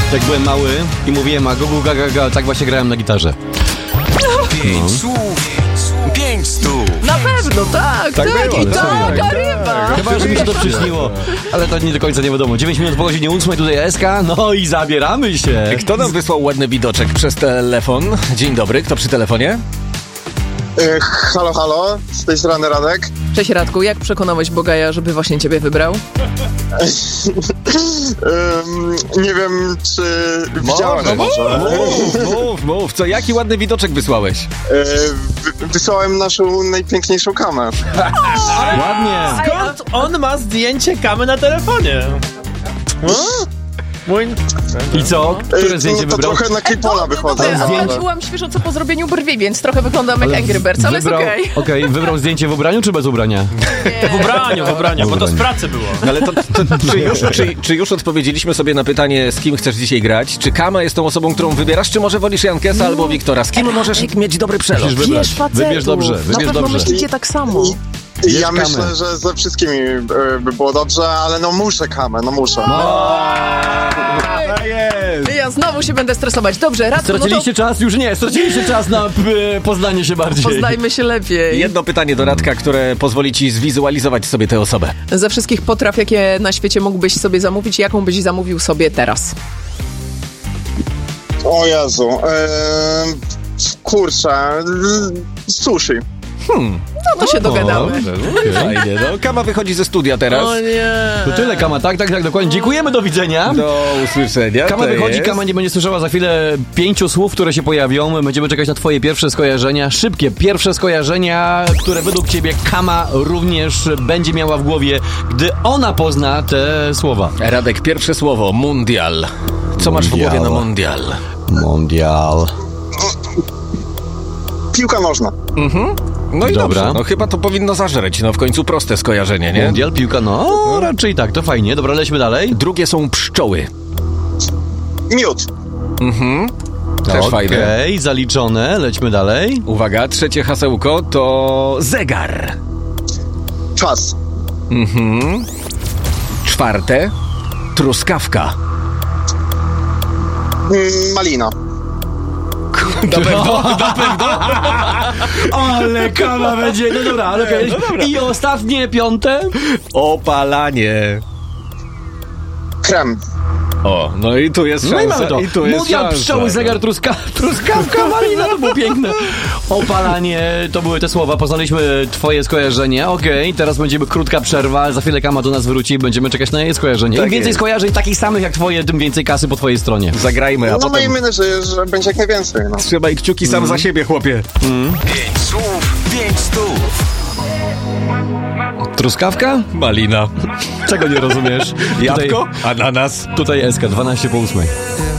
Jak byłem mały i mówiłem a gugu gaga ga, tak właśnie grałem na gitarze. 5 słów, 5 stów. Na pewno, tak. było, I to serio. ryba. Chyba, że mi się to przyśniło, ale to nie do końca nie wiadomo. 9 minut po godzinie 8, tutaj SK, no i zabieramy się. Kto nam wysłał ładny widoczek przez telefon? Dzień dobry, kto przy telefonie? Halo, halo, z tej strony Radek. Cześć Radku, jak przekonałeś Bogaja, żeby właśnie ciebie wybrał? Nie wiem, czy widziałem może. Mów, co, jaki ładny widoczek wysłałeś? Wysłałem naszą najpiękniejszą kamę. Ładnie. Skąd on ma zdjęcie kamy na telefonie? Mój... I co? Które zdjęcie No to wybrał? trochę na K-Pola wychodzę. A ja ale- byłam świeżo co po zrobieniu brwi, więc trochę wyglądam jak Angry Birds, ale jest okej. Okej, wybrał zdjęcie w ubraniu czy bez ubrania? W ubraniu, bo to z pracy było. No ale to czy już odpowiedzieliśmy sobie na pytanie, z kim chcesz dzisiaj grać? Czy Kama jest tą osobą, którą wybierasz, czy może wolisz Jankesa albo Wiktora? Z kim możesz mieć dobry przelot? Musisz wybrać. Wiesz, facetów. Wybierz dobrze, Na wybierz pewno dobrze. myślicie tak samo. Ja kamę. myślę, że ze wszystkimi by było dobrze, ale no muszę kamę, no muszę. Ja znowu się będę stresować. Dobrze, Radku, Straciliście czas? Już nie, straciliście czas na poznanie się bardziej. poznajmy się lepiej. Jedno pytanie do Radka, które pozwoli ci zwizualizować sobie tę osobę. Ze wszystkich potraw, jakie na świecie mógłbyś sobie zamówić, jaką byś zamówił sobie teraz? O Jezu, kurczę, sushi. No to się dogadamy. Fajnie, no. Kama wychodzi ze studia teraz. O nie. To tyle, Kama, tak, dokładnie. Dziękujemy, do widzenia. Do usłyszenia. Kama to wychodzi, jest. Kama nie będzie słyszała za chwilę 5 słów, które się pojawią. Będziemy czekać na twoje pierwsze skojarzenia. Szybkie, pierwsze skojarzenia, które według ciebie Kama również będzie miała w głowie, gdy ona pozna te słowa. Radek, pierwsze słowo, mundial. Co masz w głowie na mundial? Mundial. Piłka nożna. No i Dobra. dobrze, no chyba to powinno zażreć, no w końcu proste skojarzenie, nie? Mundial, piłka, no raczej tak, to fajnie. Dobra, lećmy dalej. Drugie są pszczoły. Miód. Też fajne. Okej, zaliczone, lećmy dalej. Uwaga, trzecie hasełko to zegar. Czas. Czwarte, truskawka. Malina. Na pewno? Ale Kama będzie, no dobra, ale okej. I ostatnie, piąte. Opalanie. Krem. O, no i tu jest szansa. No i mamy to. I tu jest Mundial, szansa. pszczoły, zegar, truskawka, malina, to było piękne. Opalanie, to były te słowa. Poznaliśmy twoje skojarzenie. Okej, teraz będzie krótka przerwa. Za chwilę Kama do nas wróci i będziemy czekać na jej skojarzenie. Im Tak więcej jest. skojarzeń takich samych jak twoje, tym więcej kasy po twojej stronie. Zagrajmy, a No potem miejmy nadzieję, że będzie jak najwięcej. No. trzymaj kciuki sam za siebie, chłopie. 5 słów, 5 stów. Truskawka? Malina. Czego nie rozumiesz? Jabłko? Ananas. Tutaj SK, 12 po 8.